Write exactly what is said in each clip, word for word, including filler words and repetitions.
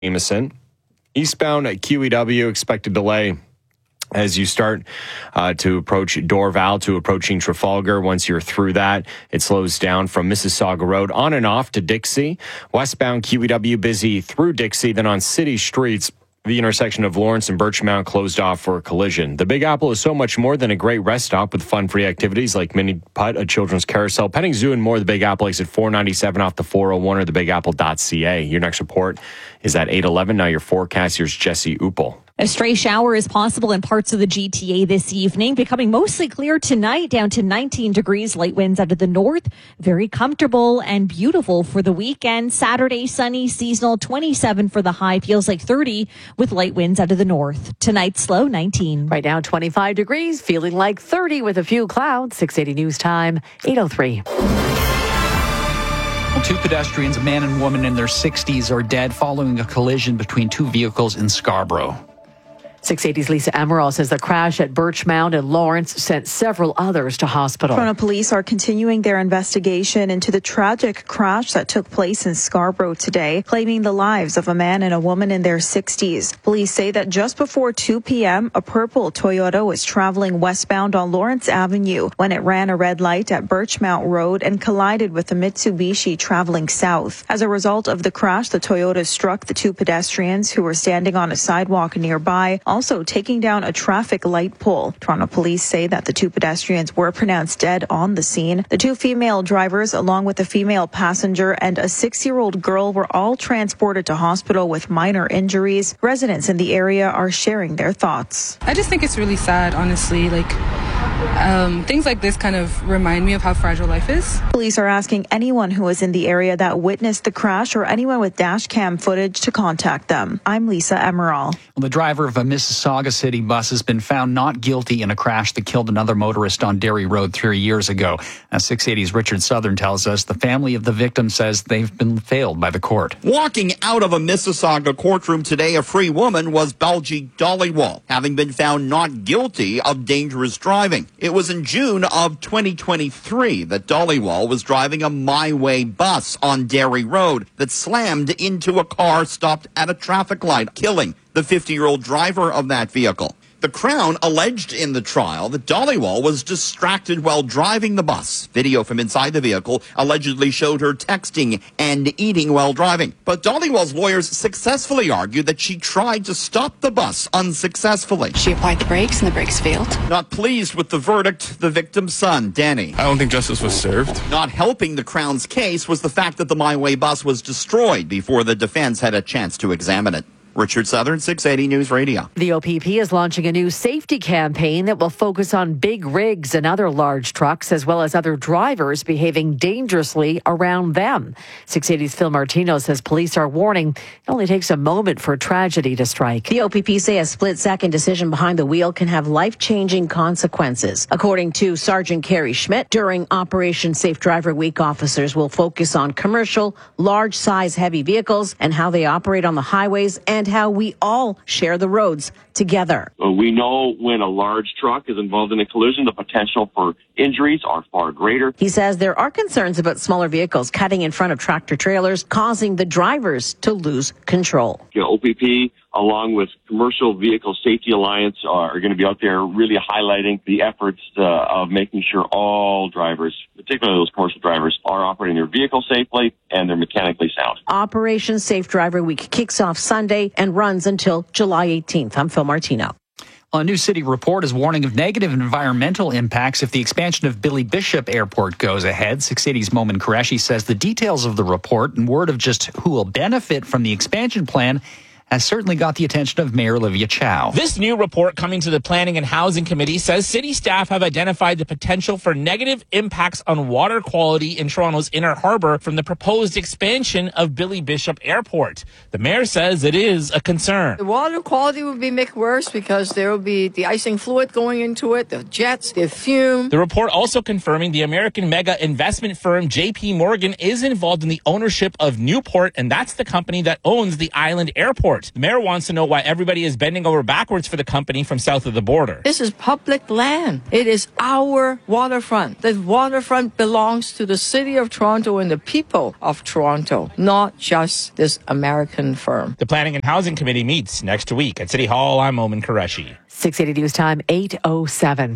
Jameson. Eastbound at Q E W, expected delay as you start uh, to approach Dorval to approaching Trafalgar. Once you're through that, it slows down from Mississauga Road on and off to Dixie. Westbound Q E W busy through Dixie. Then on city streets, the intersection of Lawrence and Birchmount closed off for a collision. The Big Apple is so much more than a great rest stop with fun-free activities like mini putt, a children's carousel, petting zoo, and more. The Big Apple exit four ninety-seven off the four oh one or the big apple dot c a. Your next report is at eight eleven. Now your forecast, here's Jesse Uppel. A stray shower is possible in parts of the G T A this evening, becoming mostly clear tonight, down to nineteen degrees, light winds out of the north. Very comfortable and beautiful for the weekend. Saturday, sunny, seasonal, twenty-seven for the high, feels like thirty with light winds out of the north. Tonight's low, nineteen. Right now, twenty-five degrees, feeling like thirty with a few clouds. six eighty News Time, eight oh three. Two pedestrians, a man and woman in their sixties, are dead following a collision between two vehicles in Scarborough. six eighty's Lisa Emerald says the crash at Birchmount and Lawrence sent several others to hospital. Toronto police are continuing their investigation into the tragic crash that took place in Scarborough today, claiming the lives of a man and a woman in their sixties. Police say that just before two p.m., a purple Toyota was traveling westbound on Lawrence Avenue when it ran a red light at Birchmount Road and collided with a Mitsubishi traveling south. As a result of the crash, the Toyota struck the two pedestrians who were standing on a sidewalk nearby, also taking down a traffic light pole. Toronto police say that the two pedestrians were pronounced dead on the scene. The two female drivers, along with a female passenger and a six-year-old girl, were all transported to hospital with minor injuries. Residents in the area are sharing their thoughts. I just think it's really sad, honestly. Like, um, things like this kind of remind me of how fragile life is. Police are asking anyone who was in the area that witnessed the crash or anyone with dash cam footage to contact them. I'm Lisa Emerald. Well, the driver of a Mississauga City bus has been found not guilty in a crash that killed another motorist on Derry Road three years ago. As six eighty's Richard Southern tells us, the family of the victim says they've been failed by the court. Walking out of a Mississauga courtroom today, a free woman was Baljeet Dhaliwal, having been found not guilty of dangerous driving. It was in June of twenty twenty-three that Dhaliwal was driving a My Way bus on Derry Road that slammed into a car stopped at a traffic light, killing the fifty-year-old driver of that vehicle. The Crown alleged in the trial that Dhaliwal was distracted while driving the bus. Video from inside the vehicle allegedly showed her texting and eating while driving. But Dhaliwal's lawyers successfully argued that she tried to stop the bus unsuccessfully. She applied the brakes and the brakes failed. Not pleased with the verdict, the victim's son, Danny. I don't think justice was served. Not helping the Crown's case was the fact that the My Way bus was destroyed before the defense had a chance to examine it. Richard Southern, six eighty News Radio. The O P P is launching a new safety campaign that will focus on big rigs and other large trucks, as well as other drivers behaving dangerously around them. six eighty's Phil Martino says police are warning it only takes a moment for tragedy to strike. The O P P say a split-second decision behind the wheel can have life-changing consequences. According to Sergeant Carrie Schmidt, during Operation Safe Driver Week, officers will focus on commercial, large-size heavy vehicles and how they operate on the highways and and how we all share the roads together. We know when a large truck is involved in a collision, the potential for injuries are far greater. He says there are concerns about smaller vehicles cutting in front of tractor trailers, causing the drivers to lose control. You know, O P P, along with Commercial Vehicle Safety Alliance, are going to be out there really highlighting the efforts uh, of making sure all drivers, particularly those commercial drivers, are operating their vehicle safely and they're mechanically sound. Operation Safe Driver Week kicks off Sunday and runs until July eighteenth. I'm Phil Martino. A new city report is warning of negative environmental impacts if the expansion of Billy Bishop Airport goes ahead. six eighty's Momin Qureshi says the details of the report and word of just who will benefit from the expansion plan has certainly got the attention of Mayor Olivia Chow. This new report coming to the Planning and Housing Committee says city staff have identified the potential for negative impacts on water quality in Toronto's Inner Harbour from the proposed expansion of Billy Bishop Airport. The mayor says it is a concern. The water quality will be made worse because there will be de-icing fluid going into it, the jets, the fume. The report also confirming the American mega investment firm J P Morgan is involved in the ownership of Newport, and that's the company that owns the island airport. The mayor wants to know why everybody is bending over backwards for the company from south of the border. This is public land. It is our waterfront. The waterfront belongs to the city of Toronto and the people of Toronto, not just this American firm. The Planning and Housing Committee meets next week at City Hall. I'm Oman Qureshi. six eighty News Time, eight oh seven.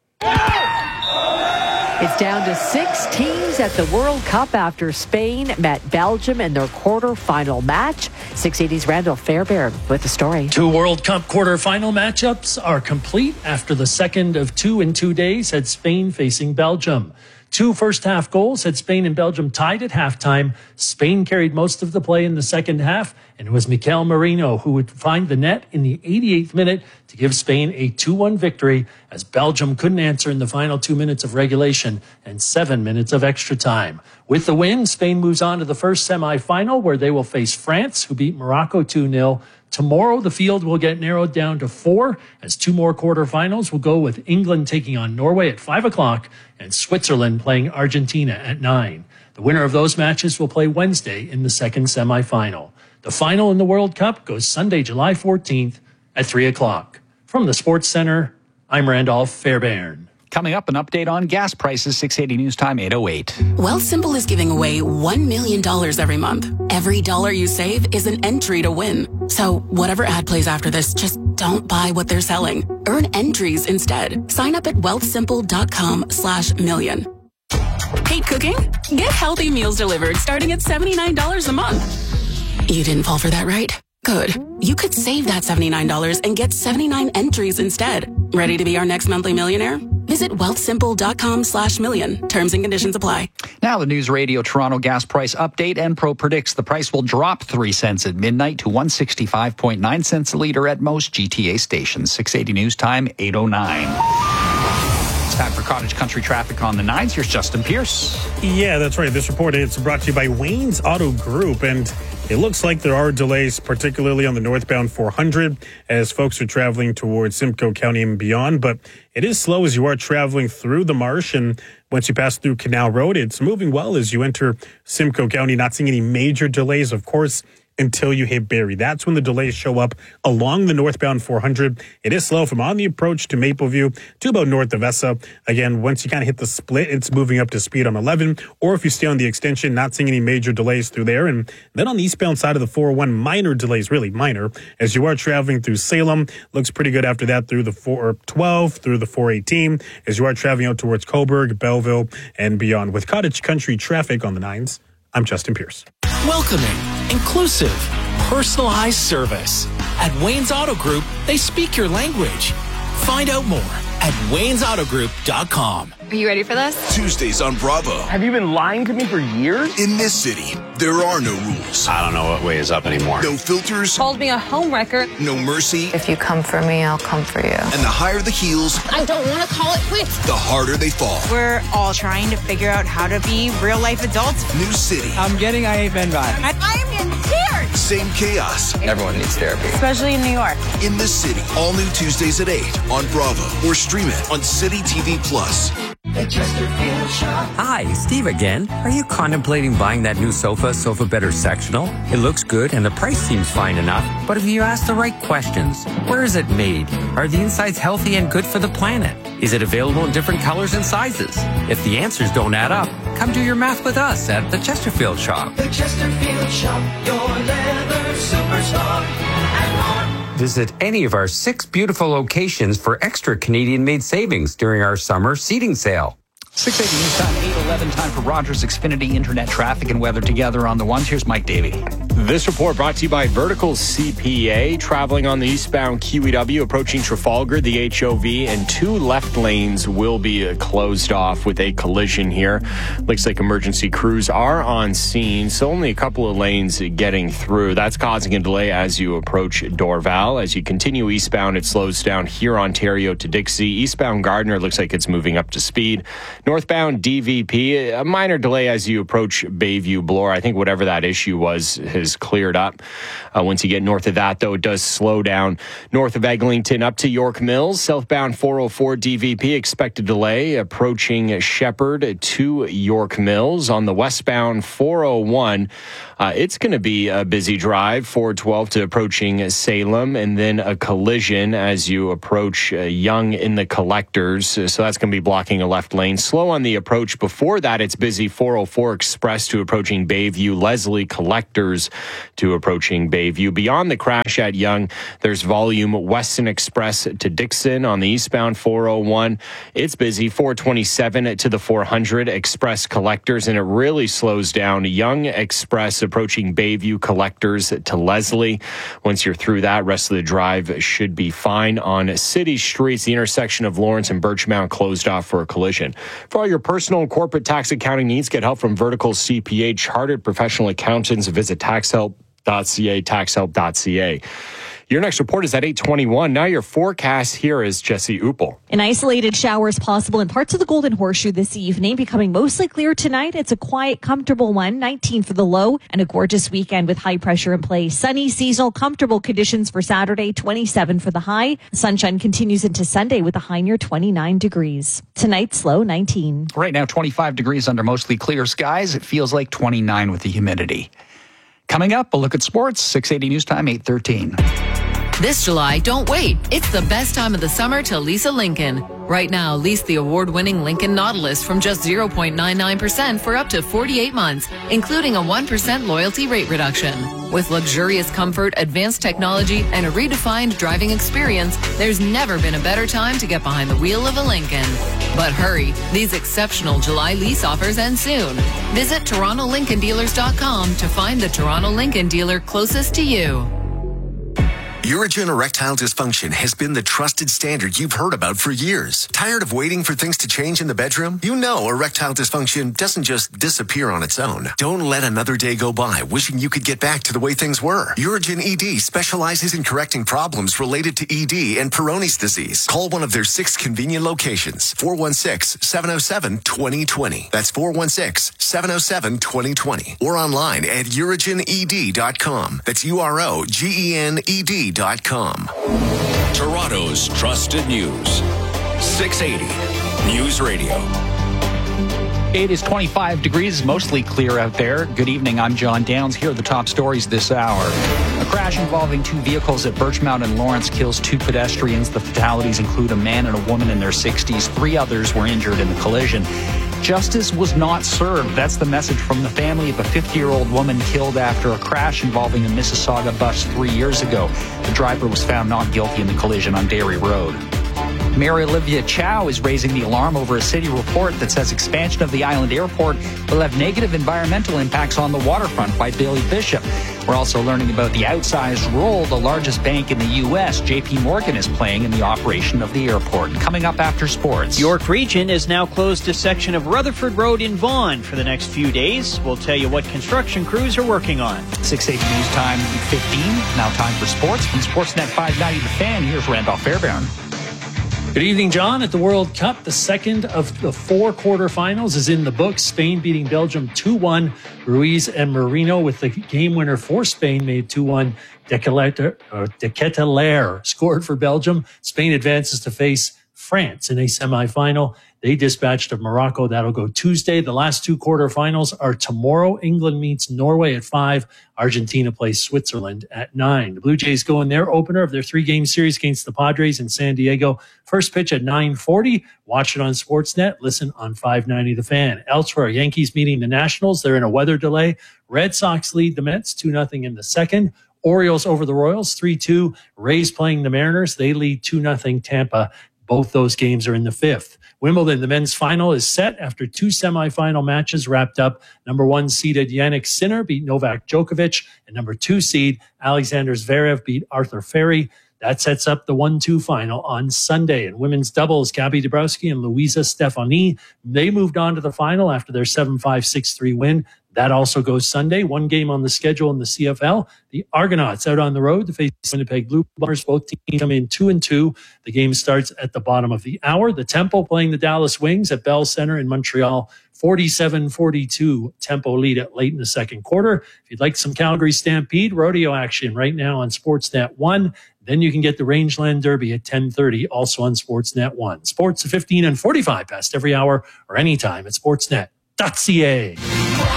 It's down to six teams at the World Cup after Spain met Belgium in their quarterfinal match. six eighty's Randall Fairbairn with the story. Two World Cup quarterfinal matchups are complete after the second of two in two days had Spain facing Belgium. Two first-half goals had Spain and Belgium tied at halftime. Spain carried most of the play in the second half, and it was Mikel Merino who would find the net in the eighty-eighth minute to give Spain a two one victory, as Belgium couldn't answer in the final two minutes of regulation and seven minutes of extra time. With the win, Spain moves on to the first semifinal, where they will face France, who beat Morocco two nil. Tomorrow, the field will get narrowed down to four, as two more quarterfinals will go with England taking on Norway at five o'clock and Switzerland playing Argentina at nine. The winner of those matches will play Wednesday in the second semifinal. The final in the World Cup goes Sunday, July fourteenth at three o'clock. From the Sports Center, I'm Randolph Fairbairn. Coming up, an update on gas prices, six eighty News Time, eight oh eight. Wealthsimple is giving away one million dollars every month. Every dollar you save is an entry to win. So whatever ad plays after this, just don't buy what they're selling. Earn entries instead. Sign up at wealthsimple.com slash million. Hate cooking? Get healthy meals delivered starting at seventy-nine dollars a month. You didn't fall for that, right? Good. You could save that seventy-nine dollars and get seventy-nine entries instead. Ready to be our next monthly millionaire? Visit wealthsimple.com slash million. Terms and conditions apply. Now the News Radio Toronto gas price update. Enpro predicts the price will drop three cents at midnight to one sixty-five point nine cents a litre at most G T A stations. six eighty News Time, eight oh nine. It's time for Cottage Country traffic on the nines. Here's Justin Pierce. Yeah, that's right. This report is brought to you by Wayne's Auto Group, and it looks like there are delays, particularly on the northbound four hundred, as folks are traveling towards Simcoe County and beyond. But it is slow as you are traveling through the Marsh, and once you pass through Canal Road, it's moving well as you enter Simcoe County. Not seeing any major delays, of course, until you hit Barrie. That's when the delays show up along the northbound four hundred. It is slow from on the approach to Mapleview to about north of Essa. Again, once you kind of hit the split, it's moving up to speed on eleven. Or if you stay on the extension, not seeing any major delays through there. And then on the eastbound side of the four oh one, minor delays, really minor, as you are traveling through Salem. Looks pretty good after that through the four twelve, through the four eighteen, as you are traveling out towards Cobourg, Belleville, and beyond. With Cottage Country traffic on the nines, I'm Justin Pierce. Welcoming, inclusive, personalized service. At Wayne's Auto Group, they speak your language. Find out more at waynes auto group dot com. Are you ready for this? Tuesdays on Bravo. Have you been lying to me for years? In this city, there are no rules. I don't know what way is up anymore. No filters. Called me a homewrecker. No mercy. If you come for me, I'll come for you. And the higher the heels, I don't want to call it quits. The harder they fall. We're all trying to figure out how to be real life adults. New city. I'm getting I Ain't Been vibes. I, I am in tears. Same chaos. Everyone needs therapy. Especially in New York. In this city. All new Tuesdays at eight on Bravo. Or stream it on City T V Plus. The Chesterfield Shop. Hi, Steve again. Are you contemplating buying that new sofa, Sofa Better Sectional? It looks good and the price seems fine enough, but if you ask the right questions, where is it made? Are the insides healthy and good for the planet? Is it available in different colors and sizes? If the answers don't add up, come do your math with us at the Chesterfield Shop. The Chesterfield Shop, your leather superstar and more. Visit any of our six beautiful locations for extra Canadian-made savings during our summer seating sale. six eighty News Time, eight eleven, time for Rogers Xfinity Internet traffic and weather together on the ones. Here's Mike Davey. This report brought to you by Vertical C P A. Traveling on the eastbound Q E W, approaching Trafalgar, the H O V, and two left lanes will be closed off with a collision here. Looks like emergency crews are on scene, so only a couple of lanes getting through. That's causing a delay as you approach Dorval. As you continue eastbound, it slows down here, Ontario to Dixie. Eastbound Gardiner looks like it's moving up to speed. Northbound D V P, a minor delay as you approach Bayview Bloor. I think whatever that issue was has is cleared up. Uh, once you get north of that, though, it does slow down north of Eglinton up to York Mills. Southbound four oh four D V P, expected delay approaching Shepherd to York Mills. On the westbound four oh one, uh, it's going to be a busy drive, four twelve to approaching Salem, and then a collision as you approach uh, Young in the collectors. So that's going to be blocking a left lane. Slow on the approach. Before that, it's busy four oh four Express to approaching Bayview, Leslie collectors to approaching Bayview. Beyond the crash at Young, there's volume Weston Express to Dixon on the eastbound four oh one. It's busy four twenty-seven to the four hundred Express collectors, and it really slows down Young Express approaching Bayview collectors to Leslie. Once you're through that, rest of the drive should be fine. On city streets, the intersection of Lawrence and Birchmount closed off for a collision. For all your personal and corporate tax accounting needs, get help from Vertical C P A, chartered professional accountants. Visit tax help dot c a, tax help dot c a. Your next report is at eight twenty-one. Now your forecast here is Jesse Uppel. An isolated shower is possible in parts of the Golden Horseshoe this evening, becoming mostly clear tonight. It's a quiet, comfortable one, nineteen for the low, and a gorgeous weekend with high pressure in place. Sunny, seasonal, comfortable conditions for Saturday, twenty-seven for the high. Sunshine continues into Sunday with a high near twenty-nine degrees. Tonight's low, nineteen. Right now, twenty-five degrees under mostly clear skies. It feels like twenty-nine with the humidity. Coming up, a look at sports, six eighty News Time, eight thirteen. This July, don't wait. It's the best time of the summer to lease a Lincoln. Right now, lease the award-winning Lincoln Nautilus from just zero point nine nine percent for up to forty-eight months, including a one percent loyalty rate reduction. With luxurious comfort, advanced technology, and a redefined driving experience, there's never been a better time to get behind the wheel of a Lincoln. But hurry, these exceptional July lease offers end soon. Visit Toronto Lincoln Dealers dot com to find the Toronto Lincoln dealer closest to you. Urigen Erectile Dysfunction has been the trusted standard you've heard about for years. Tired of waiting for things to change in the bedroom? You know erectile dysfunction doesn't just disappear on its own. Don't let another day go by wishing you could get back to the way things were. Urigen E D specializes in correcting problems related to E D and Peyronie's disease. Call one of their six convenient locations. four one six, seven oh seven, two oh two oh. That's four one six, seven oh seven, two oh two oh. Or online at urigen e d dot com. That's U R O G E N E D dot com. Toronto's trusted news. six eighty News Radio. It is twenty-five degrees, mostly clear out there. Good evening, I'm John Downs. Here are the top stories this hour. A crash involving two vehicles at Birchmount and Lawrence kills two pedestrians. The fatalities include a man and a woman in their sixties. Three others were injured in the collision. Justice was not served. That's the message from the family of a fifty-year-old woman killed after a crash involving a Mississauga bus three years ago. The driver was found not guilty in the collision on Dairy Road. Mayor Olivia Chow is raising the alarm over a city report that says expansion of the island airport will have negative environmental impacts on the waterfront by Billy Bishop. We're also learning about the outsized role the largest bank in the U S, J P Morgan, is playing in the operation of the airport. Coming up after sports. York Region has now closed a section of Rutherford Road in Vaughan for the next few days. We'll tell you what construction crews are working on. six eighty News Time fifteen. Now time for sports. From Sportsnet five ninety The Fan, here's Randolph Fairbairn. Good evening, John. At the World Cup, the second of the four quarterfinals is in the books. Spain beating Belgium two one. Ruiz and Marino with the game winner for Spain made two one. De Ketelaere scored for Belgium. Spain advances to face France in a semifinal. They dispatched of Morocco. That'll go Tuesday. The last two quarterfinals are tomorrow. England meets Norway at five. Argentina plays Switzerland at nine. The Blue Jays go in their opener of their three-game series against the Padres in San Diego. First pitch at nine forty. Watch it on Sportsnet. Listen on five ninety The Fan. Elsewhere, Yankees meeting the Nationals. They're in a weather delay. Red Sox lead the Mets two nothing in the second. Orioles over the Royals three two. Rays playing the Mariners. They lead two nothing Tampa. Both those games are in the fifth. Wimbledon, the men's final is set after two semifinal matches wrapped up. Number one seeded Jannik Sinner beat Novak Djokovic, and number two seed Alexander Zverev beat Arthur Ferry. That sets up the one two final on Sunday. In women's doubles, Gabby Dabrowski and Luisa Stefani, they moved on to the final after their seven five, six three win. That also goes Sunday. One game on the schedule in the C F L. The Argonauts out on the road to face Winnipeg Blue Bombers. Both teams come in two and two. The game starts at the bottom of the hour. The Tempo playing the Dallas Wings at Bell Center in Montreal. forty-seven forty-two Tempo lead at late in the second quarter. If you'd like some Calgary Stampede rodeo action right now on Sportsnet one, then you can get the Rangeland Derby at ten thirty, also on Sportsnet one. Sports at fifteen and forty-five past every hour or anytime at sportsnet dot c a.